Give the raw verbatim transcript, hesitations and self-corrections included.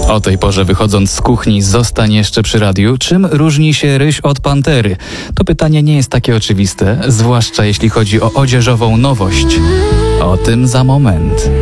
O tej porze wychodząc z kuchni zostań jeszcze przy radiu. Czym różni się ryś od pantery? To pytanie nie jest takie oczywiste, zwłaszcza jeśli chodzi o odzieżową nowość. O tym za moment.